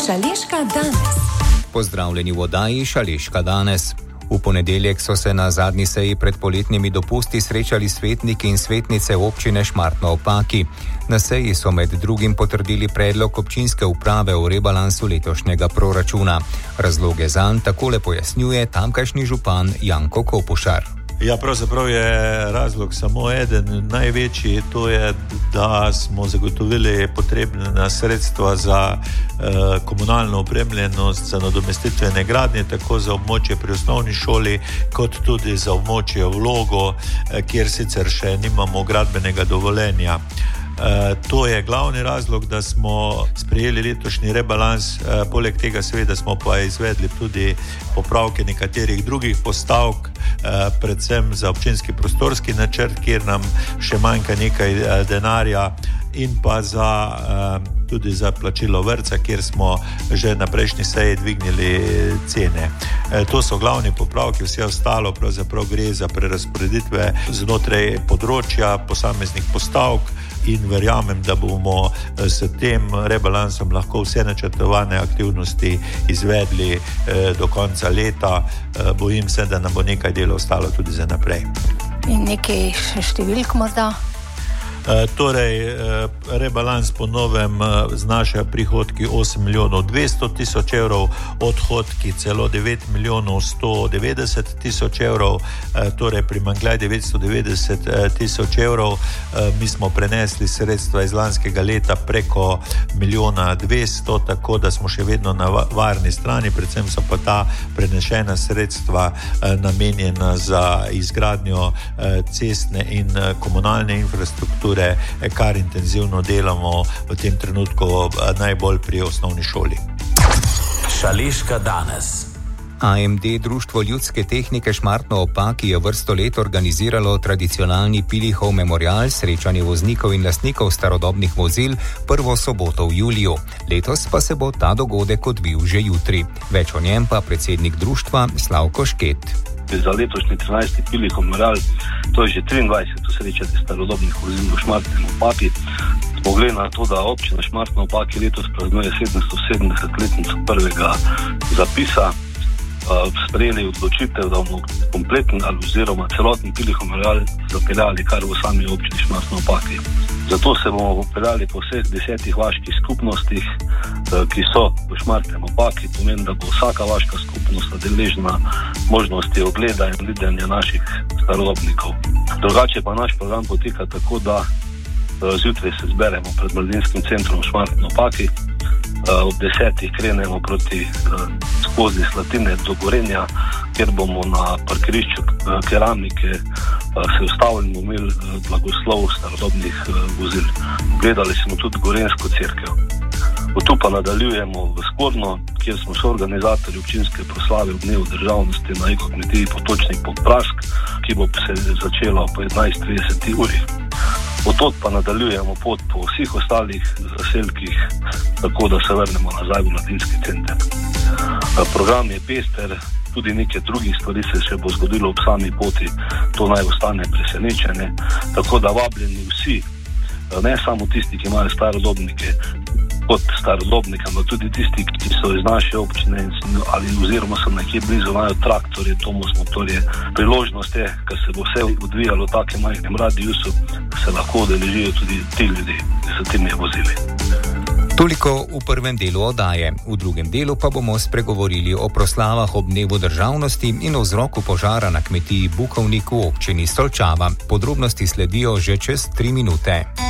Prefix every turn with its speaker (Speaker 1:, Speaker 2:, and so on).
Speaker 1: Šaleška danes.
Speaker 2: Pozdravljeni v oddaji Šaleška danes. V ponedeljek so se na zadnji seji pred poletnimi dopusti srečali svetniki in svetnice občine Šmartno ob Paki. Na seji so med drugim potrdili predlog občinske uprave o rebalansu letošnjega proračuna. Razloge zanj takole pojasnjuje tamkajšnji župan Janko Kopušar.
Speaker 3: Ja, pravzaprav je razlog samo eden, največji, to je, da smo zagotovili potrebna sredstva za komunalno opremljenost, za nadomestitvene gradnje, tako za območje pri osnovni šoli, kot tudi za območje Vlogo, kjer sicer še nimamo gradbenega dovoljenja. To je glavni razlog, da smo sprejeli letošnji rebalans, poleg tega seveda smo pa izvedli tudi popravke nekaterih drugih postavk, predvsem za občinski prostorski načrt, kjer nam še manjka nekaj denarja, in pa tudi za plačilo vrtca, kjer smo že na prejšnji seji dvignili cene. To so glavni popravki, vse ostalo pravzaprav gre za prerazporeditve znotraj področja posameznih postavk in verjamem, da bomo s tem rebalansom lahko vse načrtovane aktivnosti izvedli do konca leta. Bojim se, da nam bo nekaj dela ostalo tudi za naprej.
Speaker 1: In nekaj še številk morda?
Speaker 3: Torej, rebalans po novem znaša prihodki 8 milijonov 200 tisoč evrov, odhodki celo 9 milijonov 190 tisoč evrov, torej primanjkljaj 990 tisoč evrov. Mi smo prenesli sredstva iz lanskega leta preko 1 milijona 200, tako da smo še vedno na varni strani, predvsem so pa ta prenešena sredstva namenjena za izgradnjo cestne in komunalne infrastrukture, kar intenzivno delamo v tem trenutku najbolj pri osnovni šoli.
Speaker 4: Šaleška danes.
Speaker 2: AMD Društvo ljudske tehnike Šmartno ob Paki je vrsto let organiziralo tradicionalni Pilihov memorial, srečanje voznikov in lastnikov starodobnih vozil, prvo soboto v juliju. Letos pa se bo ta dogodek odvil že jutri. Več o njem pa predsednik društva Slavko Šket.
Speaker 5: Za letošnji 13. Pilihov memorial, to je že 23. srečanje starodobnih vozil v Šmartnem ob Paki. Pogled na to, da občina Šmartno ob Paki letos praznuje 770-letnico prvega zapisa, sprejeli odločitev, da bomo kompleten oziroma celoten Pilihov memorial zapeljali kar v sami občini Šmartno ob Paki. Zato se bomo popeljali po vseh 10 vaških skupnostih, ki so v Šmartnem ob Paki. Pomeni, da bo vsaka vaška skupnost deležna možnosti ogleda in videnja naših starodobnikov. Drugače pa naš program poteka tako, da zjutraj se zberemo pred Mladinskim centrom v Šmartnem ob Paki. Ob 10. krenemo proti skozi Slatine do Gorenja, kjer bomo na parkirišču keramike se ustavili in imeli blagoslov starodobnih vozil. Gledali smo tudi Gorenjsko cerkev. Od tu pa nadaljujemo v Skorno, kjer smo soorganizatorji občinske proslave v dnevu državnosti na ekokmetiji Potočnik pod Prask, ki bo se začela po 11:30 uri. Od pa nadaljujemo pot po vseh ostalih zaselkih, tako da se vrnemo nazaj v Mladinski center. Program je pester, tudi nekaj drugih stvari se še bo zgodilo ob sami poti, to naj ostane presenečenje, tako da vabljeni vsi, ne samo tisti, ki imajo starodobnike kot starodobnike, ampak tudi tisti, ki so iz naše občine ali oziroma so nekje blizu, imajo traktorje, Tomos motorje. Priložnost je, ker se bo vse odvijalo v takem majhnem radiusu, da se lahko udeležijo tudi ti ljudje s temi vozili.
Speaker 2: Toliko v prvem delu oddaje. V drugem delu pa bomo spregovorili o proslavah ob dnevu državnosti in o vzroku požara na kmetiji Bukovnik v občini Solčava. Podrobnosti sledijo že čez 3 minute.